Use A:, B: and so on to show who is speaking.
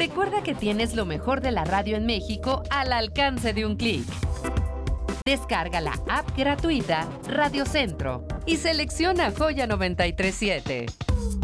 A: Recuerda que tienes lo mejor de la radio en México al alcance de un clic. Descarga la app gratuita Radio Centro y selecciona Joya 937.